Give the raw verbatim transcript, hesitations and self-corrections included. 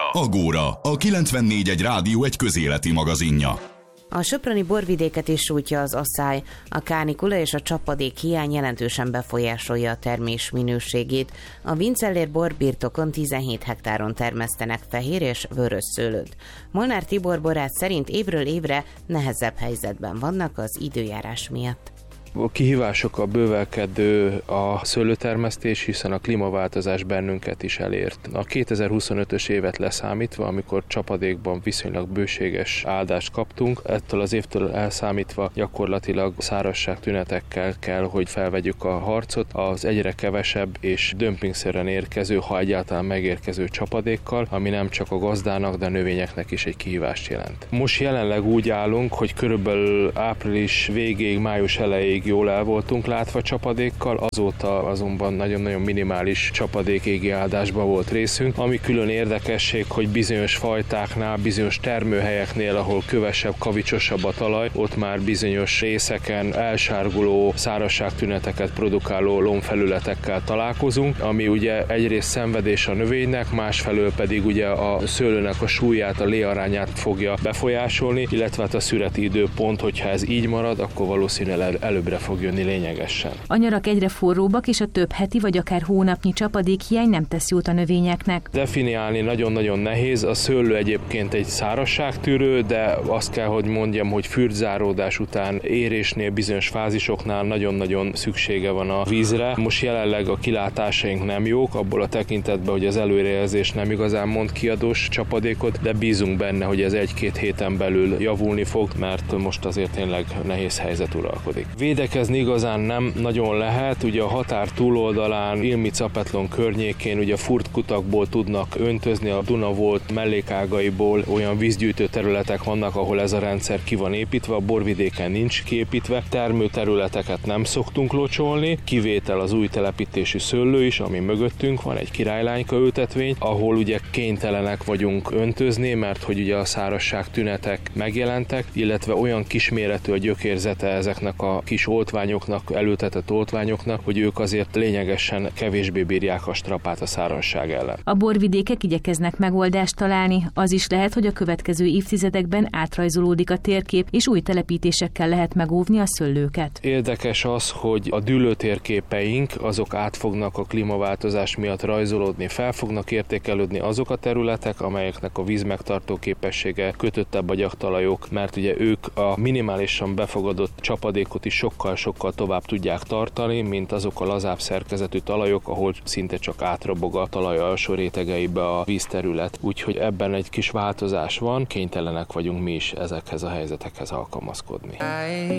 Agóra, a kilencvennégy egy rádió egy közéleti magazinja. A soproni borvidéket is sújtja az asszály. A kánikula és a csapadék hiány jelentősen befolyásolja a termés minőségét. A Vincellér borbirtokon tizenhét hektáron termesztenek fehér és vörös szőlőt. Molnár Tibor borász szerint évről évre nehezebb helyzetben vannak az időjárás miatt. A kihívásokkal bővelkedő a szőlőtermesztés, hiszen a klímaváltozás bennünket is elért. A kétezer-huszonötös évet leszámítva, amikor csapadékban viszonylag bőséges áldást kaptunk, ettől az évtől elszámítva gyakorlatilag szárazság tünetekkel kell, hogy felvegyük a harcot az egyre kevesebb és dömpingszerűen érkező, ha egyáltalán megérkező csapadékkal, ami nem csak a gazdának, de a növényeknek is egy kihívást jelent. Most jelenleg úgy állunk, hogy körülbelül április végéig, május elejéig jól el voltunk látva csapadékkal, azóta azonban nagyon-nagyon minimális csapadék-égi áldásban volt részünk, ami külön érdekesség, hogy bizonyos fajtáknál, bizonyos termőhelyeknél, ahol kövesebb, kavicsosabb a talaj, ott már bizonyos részeken elsárguló, szárazságtüneteket produkáló lombfelületekkel találkozunk, ami ugye egyrészt szenvedés a növénynek, másfelől pedig ugye a szőlőnek a súlyát, a léarányát fogja befolyásolni, illetve hát a szüreti időpont, hogyha ez így marad, akkor valószínűleg előbb fog jönni lényegesen. A nyarak egyre forróbbak, és a több heti vagy akár hónapnyi csapadékhiány nem tesz jót a növényeknek. Definiálni nagyon-nagyon nehéz. A szőlő egyébként egy szárazságtűrő, de azt kell, hogy mondjam, hogy fürdzáródás után érésnél, bizonyos fázisoknál nagyon-nagyon szüksége van a vízre. Most jelenleg a kilátásaink nem jók, abból a tekintetben, hogy az előrejelzés nem igazán mond kiadós csapadékot, de bízunk benne, hogy ez egy-két héten belül javulni fog, mert most azért tényleg nehéz helyzet uralkodik. Védekezni igazán nem nagyon lehet, ugye a határ túloldalán, Ilmi-Capetlon környékén ugye furtkutakból tudnak öntözni, a Duna volt mellékágaiból olyan vízgyűjtő területek vannak, ahol ez a rendszer ki van építve, a borvidéken nincs kiépítve, termőterületeket nem szoktunk locsolni, kivétel az új telepítésű szőlő is, ami mögöttünk van, egy királylányka ültetvény, ahol ugye kénytelenek vagyunk öntözni, mert hogy ugye a szárazság tünetek megjelentek, illetve olyan kisméretű a gyökérzete ezeknek a kis oltványoknak, elültetett oltványoknak, hogy ők azért lényegesen kevésbé bírják a strapát a szárazság ellen. A borvidékek igyekeznek megoldást találni, az is lehet, hogy a következő évtizedekben átrajzolódik a térkép, és új telepítésekkel lehet megóvni a szőlőket. Érdekes az, hogy a dűlőtérképeink azok át fognak a klímaváltozás miatt rajzolódni, fel fognak értékelődni azok a területek, amelyeknek a vízmegtartó képessége kötöttebb agyagtalajok, mert ugye ők a minimálisan befogadott csapadékot is sokkal-sokkal tovább tudják tartani, mint azok a lazább szerkezetű talajok, ahol szinte csak átrobog a talaj alsó rétegeibe a vízterület. Úgyhogy ebben egy kis változás van, kénytelenek vagyunk mi is ezekhez a helyzetekhez alkalmazkodni.